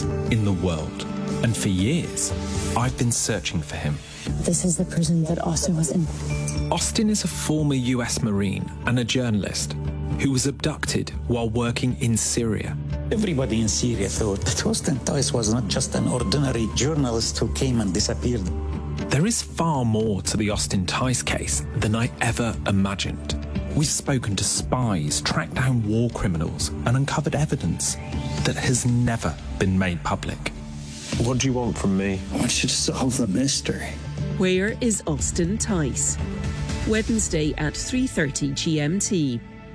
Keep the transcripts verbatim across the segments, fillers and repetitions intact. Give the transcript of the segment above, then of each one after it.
place in the world. And for years, I've been searching for him. This is the prison that Austin was in. Austin is a former U S Marine and a journalist who was abducted while working in Syria. Everybody in Syria thought that Austin Tice was not just an ordinary journalist who came and disappeared. There is far more to the Austin Tice case than I ever imagined. We've spoken to spies, tracked down war criminals, and uncovered evidence that has never been made public. What do you want from me? I want you to solve the mystery. Where is Austin Tice? Wednesday at three thirty G M T.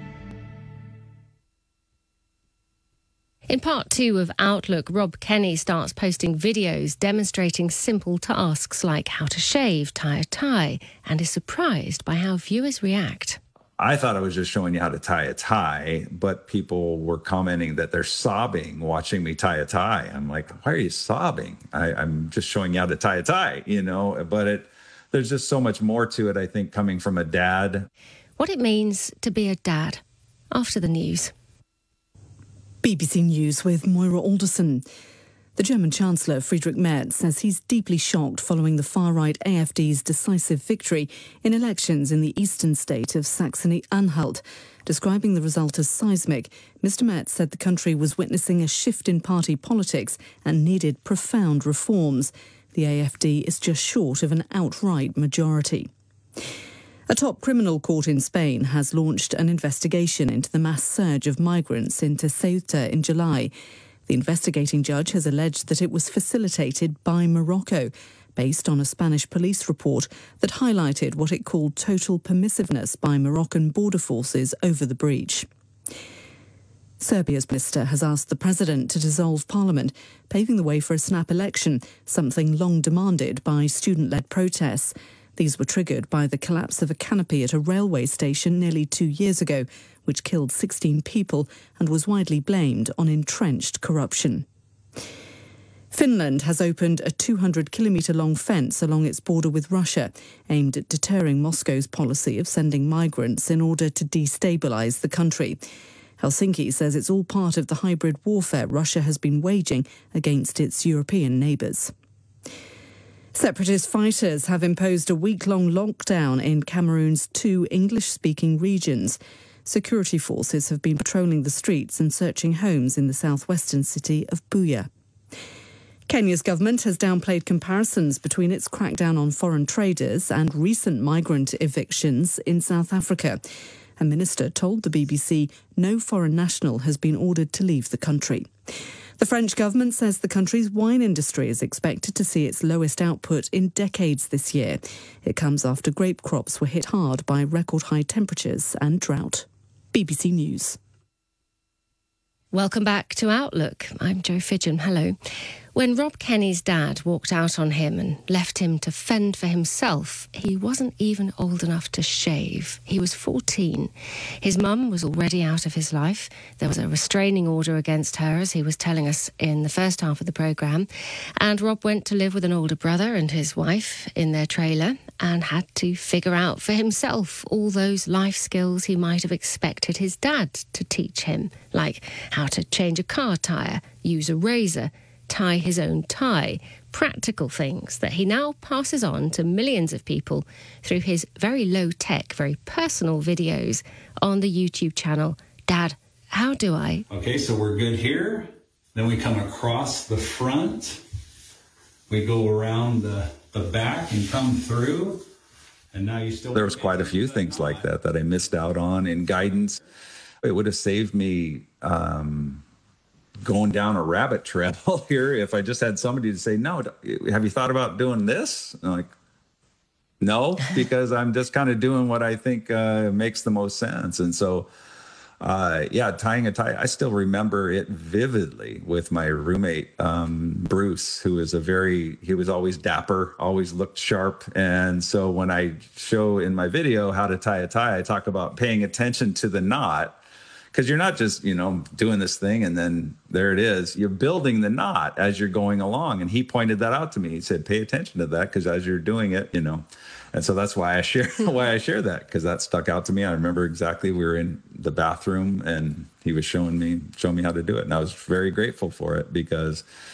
In part two of Outlook, Rob Kenny starts posting videos demonstrating simple tasks like how to shave, tie a tie, and is surprised by how viewers react. I thought I was just showing you how to tie a tie, but people were commenting that they're sobbing watching me tie a tie. I'm like, why are you sobbing? I, I'm just showing you how to tie a tie, you know, but it, there's just so much more to it, I think, coming from a dad. What it means to be a dad after the news. B B C News with Moira Alderson. The German Chancellor, Friedrich Merz, says he's deeply shocked following the far-right A F D's decisive victory in elections in the eastern state of Saxony-Anhalt. Describing the result as seismic, Mister Merz said the country was witnessing a shift in party politics and needed profound reforms. The A F D is just short of an outright majority. A top criminal court in Spain has launched an investigation into the mass surge of migrants into Ceuta in July. The investigating judge has alleged that it was facilitated by Morocco, based on a Spanish police report that highlighted what it called total permissiveness by Moroccan border forces over the breach. Serbia's minister has asked the president to dissolve parliament, paving the way for a snap election, something long demanded by student-led protests. These were triggered by the collapse of a canopy at a railway station nearly two years ago, which killed sixteen people and was widely blamed on entrenched corruption. Finland has opened a two hundred kilometre long fence along its border with Russia, aimed at deterring Moscow's policy of sending migrants in order to destabilise the country. Helsinki says it's all part of the hybrid warfare Russia has been waging against its European neighbours. Separatist fighters have imposed a week-long lockdown in Cameroon's two English-speaking regions. Security forces have been patrolling the streets and searching homes in the southwestern city of Buea. Kenya's government has downplayed comparisons between its crackdown on foreign traders and recent migrant evictions in South Africa. A minister told the B B C no foreign national has been ordered to leave the country. The French government says the country's wine industry is expected to see its lowest output in decades this year. It comes after grape crops were hit hard by record high temperatures and drought. B B C News. Welcome back to Outlook. I'm Jo Fidgen. Hello. When Rob Kenny's dad walked out on him and left him to fend for himself, he wasn't even old enough to shave. He was fourteen. His mum was already out of his life. There was a restraining order against her, as he was telling us in the first half of the programme. And Rob went to live with an older brother and his wife in their trailer and had to figure out for himself all those life skills he might have expected his dad to teach him, like how to change a car tyre, use a razor, tie his own tie, practical things that he now passes on to millions of people through his very low-tech, very personal videos on the YouTube channel, Dad, How Do I? Okay, so we're good here. Then we come across the front. We go around the, the back and come through. And now you still... There was quite a few things like that that I missed out on in guidance. It would have saved me... Um, going down a rabbit trail here if I just had somebody to say, no, have you thought about doing this? And I'm like, no, because I'm just kind of doing what I think uh, makes the most sense. And so, uh, yeah, tying a tie, I still remember it vividly with my roommate, um, Bruce, who is a very, he was always dapper, always looked sharp. And so when I show in my video how to tie a tie, I talk about paying attention to the knot. Because you're not just, you know, doing this thing and then there it is. You're building the knot as you're going along. And he pointed that out to me. He said, pay attention to that because as you're doing it, you know. And so that's why I share why I share that, because that stuck out to me. I remember exactly we were in the bathroom and he was showing me showing me how to do it. And I was very grateful for it because